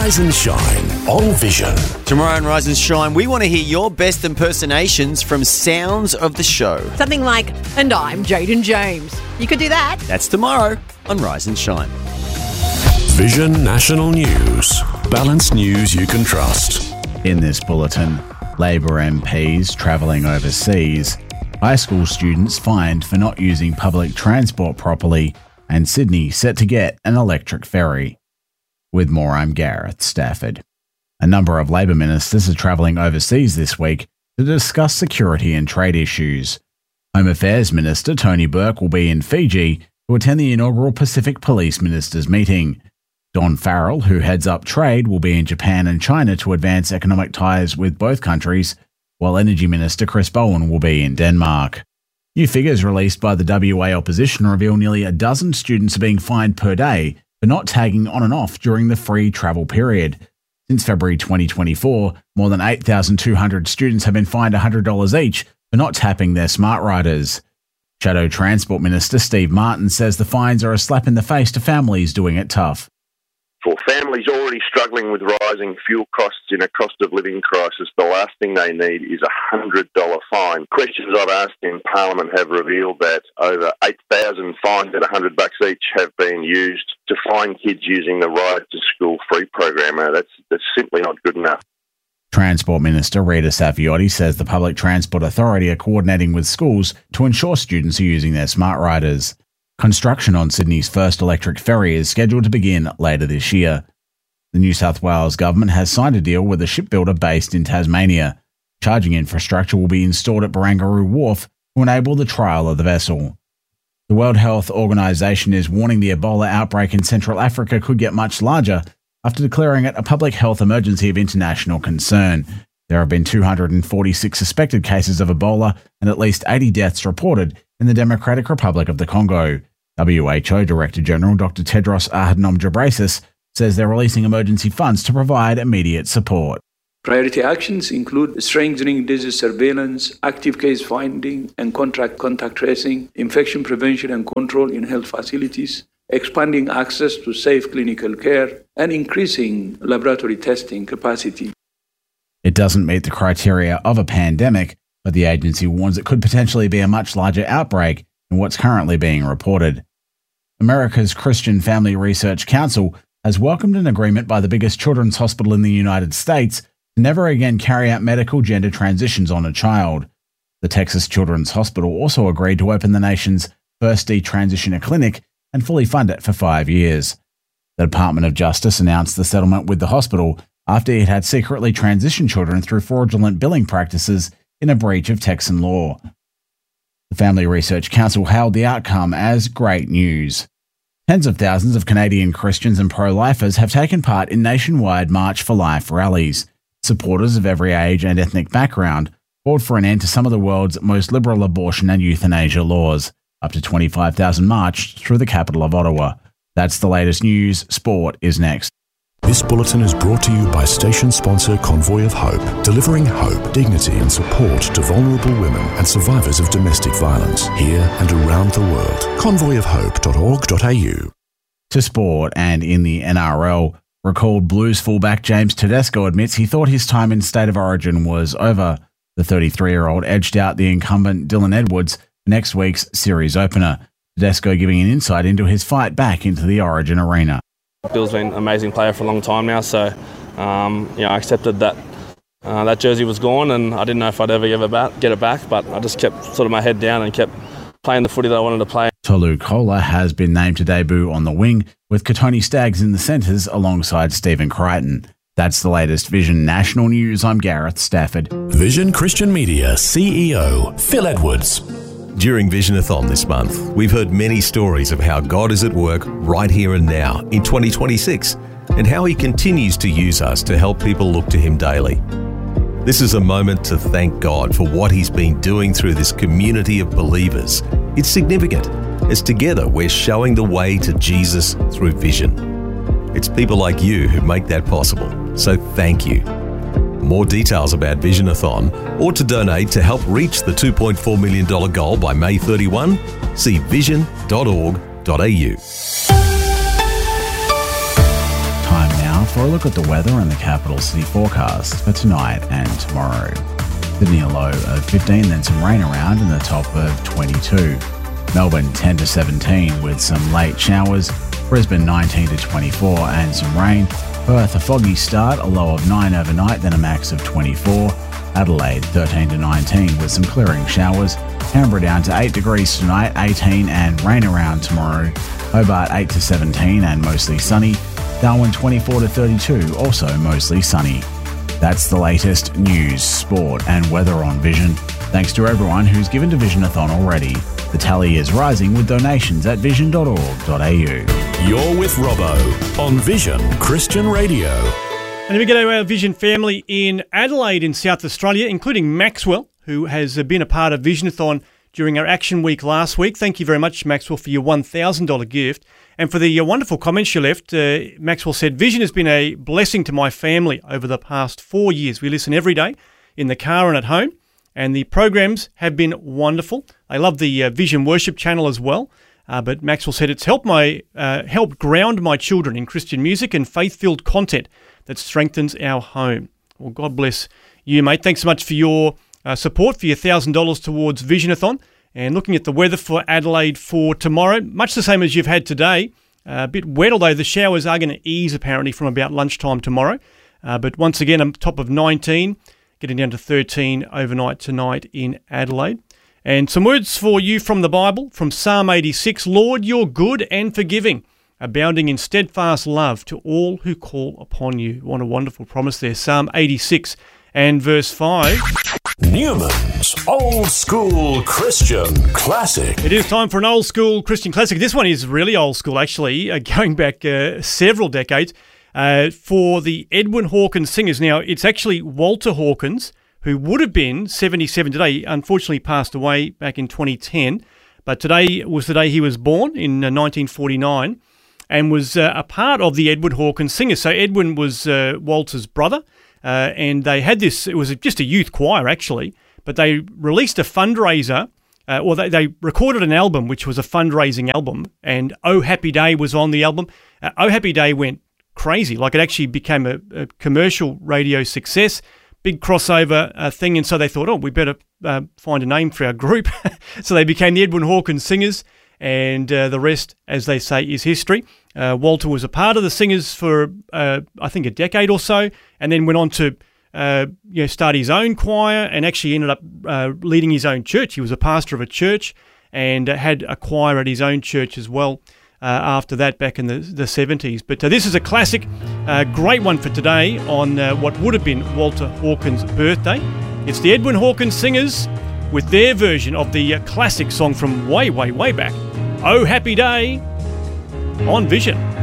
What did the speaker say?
Rise and Shine on Vision. Tomorrow on Rise and Shine, we want to hear your best impersonations from sounds of the show. Something like, and I'm Jaden James. You could do that. That's tomorrow on Rise and Shine. Vision National News. Balanced news you can trust. In this bulletin, Labor MPs travelling overseas, high school students fined for not using public transport properly, and Sydney set to get an electric ferry. With more, I'm Gareth Stafford. A number of Labor ministers are travelling overseas this week to discuss security and trade issues. Home Affairs Minister Tony Burke will be in Fiji to attend the inaugural Pacific Police Ministers meeting. Don Farrell, who heads up trade, will be in Japan and China to advance economic ties with both countries, while Energy Minister Chris Bowen will be in Denmark. New figures released by the WA opposition reveal nearly a dozen students are being fined per day for not tagging on and off during the free travel period. Since February 2024, more than 8,200 students have been fined $100 each for not tapping their smart riders. Shadow Transport Minister Steve Martin says the fines are a slap in the face to families doing it tough. For families already struggling with rising fuel costs in a cost of living crisis, the last thing they need is a $100 fine. Questions I've asked in Parliament have revealed that over 8,000 fines at $100 each have been used to fine kids using the Ride to School free program. That's simply not good enough. Transport Minister Rita Saviotti says the Public Transport Authority are coordinating with schools to ensure students are using their smart riders. Construction on Sydney's first electric ferry is scheduled to begin later this year. The New South Wales government has signed a deal with a shipbuilder based in Tasmania. Charging infrastructure will be installed at Barangaroo Wharf to enable the trial of the vessel. The World Health Organization is warning the Ebola outbreak in Central Africa could get much larger after declaring it a public health emergency of international concern. There have been 246 suspected cases of Ebola and at least 80 deaths reported in the Democratic Republic of the Congo. WHO Director General Dr. Tedros Adhanom Ghebreyesus says they're releasing emergency funds to provide immediate support. Priority actions include strengthening disease surveillance, active case finding and contact tracing, infection prevention and control in health facilities, expanding access to safe clinical care, and increasing laboratory testing capacity. It doesn't meet the criteria of a pandemic, but the agency warns it could potentially be a much larger outbreak than what's currently being reported. America's Christian Family Research Council has welcomed an agreement by the biggest children's hospital in the United States to never again carry out medical gender transitions on a child. The Texas Children's Hospital also agreed to open the nation's first detransitioner clinic and fully fund it for 5 years. The Department of Justice announced the settlement with the hospital after it had secretly transitioned children through fraudulent billing practices in a breach of Texan law. The Family Research Council hailed the outcome as great news. Tens of thousands of Canadian Christians and pro-lifers have taken part in nationwide March for Life rallies. Supporters of every age and ethnic background called for an end to some of the world's most liberal abortion and euthanasia laws. Up to 25,000 marched through the capital of Ottawa. That's the latest news. Sport is next. This bulletin is brought to you by station sponsor Convoy of Hope, delivering hope, dignity and support to vulnerable women and survivors of domestic violence here and around the world. convoyofhope.org.au. To sport, and in the NRL, recalled Blues fullback James Tedesco admits he thought his time in State of Origin was over. The 33-year-old edged out the incumbent Dylan Edwards for next week's series opener. Tedesco giving an insight into his fight back into the Origin arena. Bill's been an amazing player for a long time now, so I accepted that that jersey was gone, and I didn't know if I'd ever get it back, but I just kept sort of my head down and kept playing the footy that I wanted to play. Tolu Kola has been named to debut on the wing, with Katoni Staggs in the centres alongside Stephen Crichton. That's the latest Vision National News. I'm Gareth Stafford. Vision Christian Media CEO Phil Edwards. During Visionathon this month, we've heard many stories of how God is at work right here and now in 2026, and how He continues to use us to help people look to Him daily. This is a moment to thank God for what He's been doing through this community of believers. It's significant, as together we're showing the way to Jesus through vision. It's people like you who make that possible, so thank you. More details about Visionathon or to donate to help reach the $2.4 million goal by May 31, see vision.org.au. Time now for for a look at the weather and the capital city forecast for tonight and tomorrow. Sydney a low of 15, then some rain around and the top of 22. Melbourne 10 to 17 with some late showers. Brisbane 19 to 24 and some rain. Perth a foggy start, a low of 9 overnight, then a max of 24. Adelaide 13 to 19 with some clearing showers. Canberra down to 8 degrees tonight, 18 and rain around tomorrow. Hobart 8 to 17 and mostly sunny. Darwin 24 to 32, also mostly sunny. That's the latest news, sport and weather on Vision. Thanks to everyone who's given to Visionathon already. The tally is rising with donations at vision.org.au. You're with Robbo on Vision Christian Radio. And we go to our Vision family in Adelaide in South Australia, including Maxwell, who has been a part of Visionathon during our Action Week last week. Thank you very much, Maxwell, for your $1,000 gift. And for the wonderful comments you left. Maxwell said, Vision has been a blessing to my family over the past 4 years. We listen every day in the car and at home, and the programs have been wonderful. I love the Vision Worship channel as well. But Maxwell said it's helped ground my children in Christian music and faith-filled content that strengthens our home. Well, God bless you, mate. Thanks so much for your support, for your $1,000 towards Visionathon. And looking at the weather for Adelaide for tomorrow, much the same as you've had today. A bit wet, although the showers are going to ease apparently from about lunchtime tomorrow. But once again, on top of 19, getting down to 13 overnight tonight in Adelaide. And some words for you from the Bible, from Psalm 86. Lord, you're good and forgiving, abounding in steadfast love to all who call upon you. What a wonderful promise there. Psalm 86 and verse 5. Newman's Old School Christian Classic. It is time for an old school Christian classic. This one is really old school, actually, going back several decades. For the Edwin Hawkins Singers. Now, it's actually Walter Hawkins, who would have been 77 today, unfortunately passed away back in 2010. But today was the day he was born in 1949 and was a part of the Edwin Hawkins Singers. So Edwin was Walter's brother, and they had this, it was just a youth choir actually, but they released a fundraiser, or they recorded an album which was a fundraising album, and Oh Happy Day was on the album. Oh Happy Day went crazy, like it actually became a commercial radio success. Big crossover thing, and so they thought, we better find a name for our group. So they became the Edwin Hawkins Singers, and the rest, as they say, is history. Walter was a part of the Singers for, I think, a decade or so, and then went on to start his own choir and actually ended up leading his own church. He was a pastor of a church and had a choir at his own church as well. After that, back in the 70s. But this is a classic, great one for today on what would have been Walter Hawkins' birthday. It's the Edwin Hawkins Singers with their version of the classic song from way, way, way back, Oh Happy Day, on Vision.